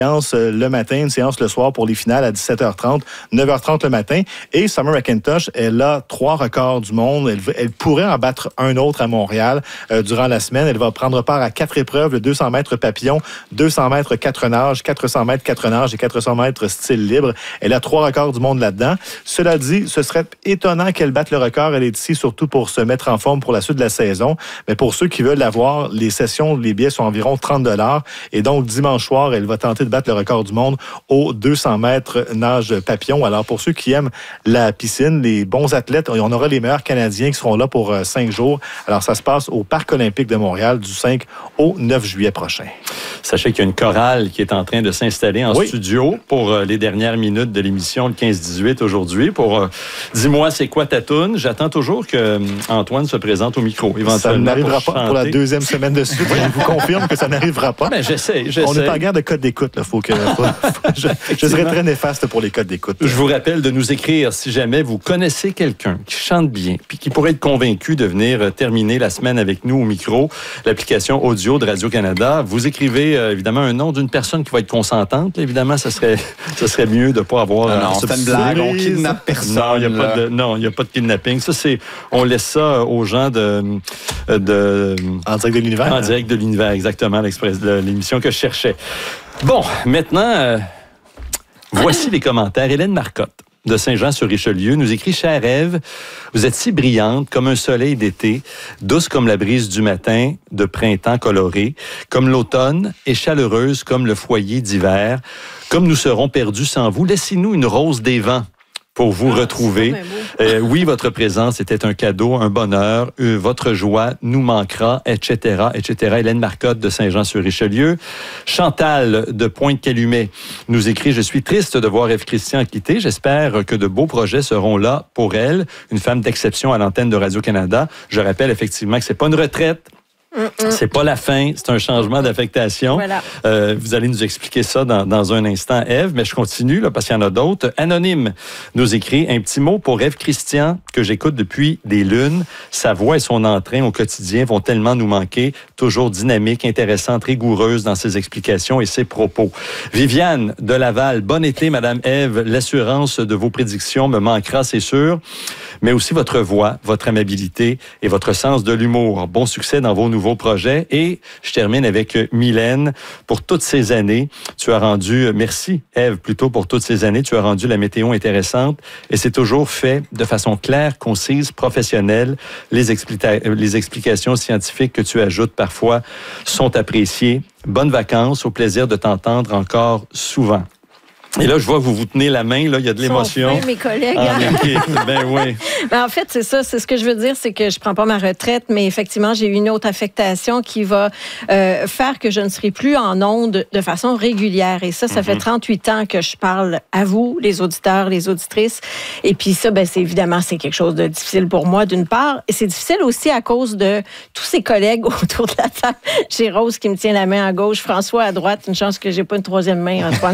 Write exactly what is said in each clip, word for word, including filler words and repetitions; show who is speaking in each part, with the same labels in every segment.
Speaker 1: séance le matin, une séance le soir pour les finales à dix-sept heures trente, neuf heures trente le matin. Et Summer McIntosh, elle a trois records du monde. Elle, elle pourrait en battre un autre à Montréal euh, durant la semaine. Elle va prendre part à quatre épreuves, le deux cents mètres papillon, deux cents mètres quatre nages, quatre cents mètres quatre nages et quatre cents mètres style libre. Elle a trois records du monde là-dedans. Cela dit, ce serait étonnant qu'elle batte le record. Elle est ici surtout pour se mettre en forme pour la suite de la saison. Mais pour ceux qui veulent l'avoir, les sessions, les billets sont environ trente dollars. Et donc, dimanche soir, elle va tenter de battre le record du monde aux deux cents mètres nage papillon. Alors, pour ceux qui aiment la piscine, les bons athlètes, on aura les meilleurs Canadiens qui seront là pour euh, cinq jours. Alors, ça se passe au Parc olympique de Montréal du cinq au neuf juillet prochain.
Speaker 2: Sachez qu'il y a une chorale qui est en train de s'installer en oui. studio pour euh, les dernières minutes de l'émission le quinze dix-huit aujourd'hui. Pour euh, Dis-moi, c'est quoi ta toune? J'attends toujours que euh, Antoine se présente au micro.
Speaker 1: Ça n'arrivera pas chanter. Pour la deuxième semaine de suite. Je vous confirme que ça n'arrivera pas.
Speaker 2: Ben, j'essaie, j'essaie.
Speaker 1: On est en guerre de code d'écoute. Là. Faut que, faut, faut, je, je serais très néfaste pour les codes d'écoute.
Speaker 2: Je vous rappelle de nous écrire si jamais vous connaissez quelqu'un qui chante bien puis qui pourrait être convaincu de venir terminer la semaine avec nous au micro. L'application audio de Radio-Canada. Vous écrivez euh, évidemment un nom d'une personne qui va être consentante. Là, évidemment, ça serait, ça serait mieux de ne pas avoir...
Speaker 3: Non, non, c'est une blague. On kidnappe personne.
Speaker 2: Non, il n'y a, a pas de kidnapping. Ça, c'est, on laisse ça aux gens de... de
Speaker 1: en direct de l'univers.
Speaker 2: En direct de l'univers, exactement, l'émission que je cherchais. Bon, maintenant, euh, voici les commentaires. Hélène Marcotte de Saint-Jean-sur-Richelieu nous écrit « Chère Ève, vous êtes si brillante comme un soleil d'été, douce comme la brise du matin de printemps coloré, comme l'automne et chaleureuse comme le foyer d'hiver. Comme nous serons perdus sans vous, laissez-nous une rose des vents. » Pour vous ah, retrouver. Euh, oui, votre présence était un cadeau, un bonheur. Euh, votre joie nous manquera, et cetera, et cetera. Hélène Marcotte de Saint-Jean-sur-Richelieu. Chantal de Pointe-Calumet nous écrit « Je suis triste de voir Ève Christian quitter. J'espère que de beaux projets seront là pour elle. Une femme d'exception à l'antenne de Radio-Canada. Je rappelle effectivement que c'est pas une retraite. Mm-mm. C'est pas la fin, c'est un changement d'affectation.
Speaker 4: Voilà.
Speaker 2: Euh, vous allez nous expliquer ça dans, dans un instant, Ève, mais je continue là, parce qu'il y en a d'autres. Anonyme nous écrit un petit mot pour Ève Christian que j'écoute depuis des lunes. Sa voix et son entrain au quotidien vont tellement nous manquer. Toujours dynamique, intéressante, rigoureuse dans ses explications et ses propos. Viviane de Laval, bon été, Madame Ève. L'assurance de vos prédictions me manquera, c'est sûr, mais aussi votre voix, votre amabilité et votre sens de l'humour. Bon succès dans vos nouveaux nouveaux projets. Et je termine avec Mylène. Pour toutes ces années, tu as rendu, merci Ève, plutôt pour toutes ces années, tu as rendu la météo intéressante et c'est toujours fait de façon claire, concise, professionnelle. Les, explica- les explications scientifiques que tu ajoutes parfois sont appréciées. Bonnes vacances, au plaisir de t'entendre encore souvent. Et là, je vois que vous vous tenez la main, là, il y a de l'émotion.
Speaker 4: Mes collègues.
Speaker 2: En équipe, ben oui.
Speaker 4: Ben, en fait, c'est ça, c'est ce que je veux dire, c'est que je prends pas ma retraite, mais effectivement, j'ai eu une autre affectation qui va euh, faire que je ne serai plus en ondes de façon régulière. Et ça, ça mm-hmm. fait trente-huit ans que je parle à vous, les auditeurs, les auditrices. Et puis ça, ben, c'est évidemment, c'est quelque chose de difficile pour moi, d'une part. Et c'est difficile aussi à cause de tous ces collègues autour de la table. J'ai Rose qui me tient la main à gauche, François à droite. Une chance que j'ai pas une troisième main, Antoine.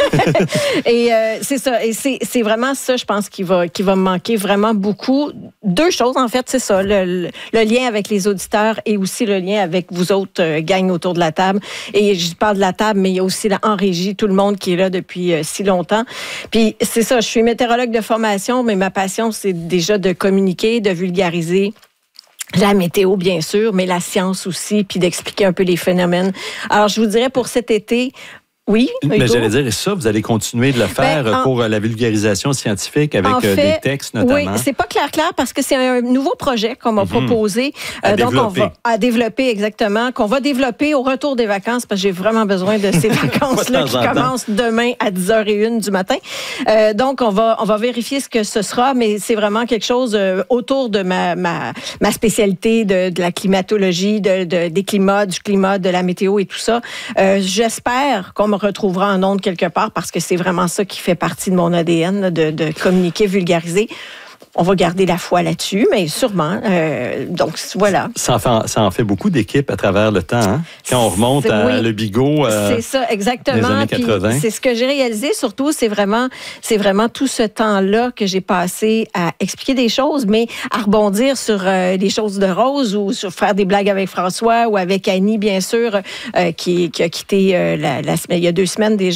Speaker 4: Et euh, c'est ça. Et c'est, c'est vraiment ça, je pense, qui va, qui va me manquer vraiment beaucoup. Deux choses, en fait, c'est ça. Le, le, le lien avec les auditeurs et aussi le lien avec vous autres, euh, gang autour de la table. Et je parle de la table, mais il y a aussi là, en régie, tout le monde qui est là depuis euh, si longtemps. Puis c'est ça, je suis météorologue de formation, mais ma passion, c'est déjà de communiquer, de vulgariser. La météo, bien sûr, mais la science aussi, puis d'expliquer un peu les phénomènes. Alors, je vous dirais, pour cet été... Oui,
Speaker 2: mais j'allais dire, et ça, vous allez continuer de le faire ben, en, pour la vulgarisation scientifique avec fait, des textes notamment.
Speaker 4: Oui, c'est pas clair clair parce que c'est un nouveau projet qu'on m'a mm-hmm. proposé.
Speaker 2: À
Speaker 4: euh,
Speaker 2: donc développer.
Speaker 4: on va à développer exactement, qu'on va développer au retour des vacances parce que j'ai vraiment besoin de ces vacances-là qui commencent demain à dix heures zéro un du matin. Euh, donc on va on va vérifier ce que ce sera, mais c'est vraiment quelque chose euh, autour de ma ma ma spécialité de, de la climatologie, de, de des climats, du climat, de la météo et tout ça. Euh, j'espère qu'on me retrouvera en ondes quelque part parce que c'est vraiment ça qui fait partie de mon A D N, de, de communiquer, vulgariser. On va garder la foi là-dessus, mais sûrement. Euh, donc, voilà.
Speaker 2: Ça en fait, ça en fait beaucoup d'équipes à travers le temps. Hein? Quand on remonte c'est, à oui, le bigot euh,
Speaker 4: c'est ça, exactement.
Speaker 2: des années quatre-vingts.
Speaker 4: Puis, c'est ce que j'ai réalisé, surtout, c'est vraiment, c'est vraiment tout ce temps-là que j'ai passé à expliquer des choses, mais à rebondir sur euh, des choses de Rose ou sur faire des blagues avec François ou avec Annie, bien sûr, euh, qui, qui a quitté euh, la, la, il y a deux semaines déjà.